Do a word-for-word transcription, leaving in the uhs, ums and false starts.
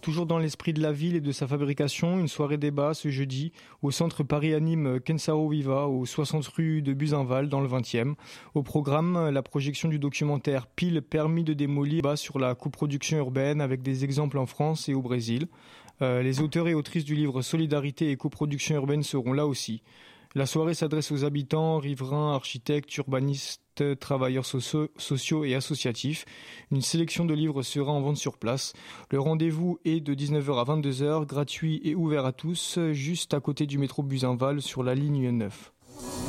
toujours dans l'esprit de la ville et de sa fabrication, une soirée débat ce jeudi au centre Paris-Anime Kensao Viva, aux soixante rue de Buzenval dans le vingtième. Au programme, la projection du documentaire Pile permis de démolir débat sur la coproduction urbaine avec des exemples en France et au Brésil. Euh, les auteurs et autrices du livre Solidarité et coproduction urbaine seront là aussi. La soirée s'adresse aux habitants, riverains, architectes, urbanistes, travailleurs socio- sociaux et associatifs. Une sélection de livres sera en vente sur place. Le rendez-vous est de dix-neuf heures à vingt-deux heures, gratuit et ouvert à tous, juste à côté du métro Buzenval sur la ligne neuf.